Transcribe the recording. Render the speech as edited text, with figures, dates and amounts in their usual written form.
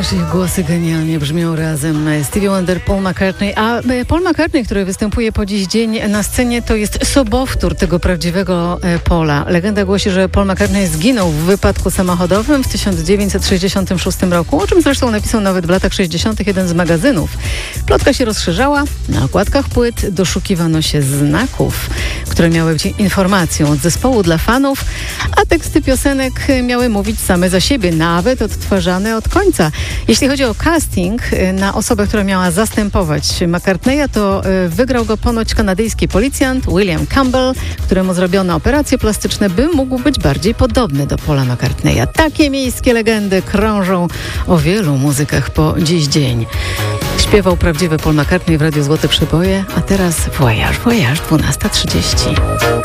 Ależ ich głosy genialnie brzmią razem. Stevie Wonder, Paul McCartney. A Paul McCartney, który występuje po dziś dzień na scenie, to jest sobowtór tego prawdziwego Paula. Legenda głosi, że Paul McCartney zginął w wypadku samochodowym w 1966 roku, o czym zresztą napisał nawet w latach 60. jeden z magazynów. Plotka się rozszerzała, na okładkach płyt doszukiwano się znaków, które miały być informacją od zespołu dla fanów, a teksty piosenek miały mówić same za siebie, nawet odtwarzane od końca. Jeśli chodzi o casting na osobę, która miała zastępować McCartneya, to wygrał go ponoć kanadyjski policjant William Campbell, któremu zrobiono operacje plastyczne, by mógł być bardziej podobny do Paula McCartneya. Takie miejskie legendy krążą o wielu muzykach po dziś dzień. Śpiewał prawdziwy Paul McCartney w Radiu Złote Przeboje, a teraz Voyage, 12:30.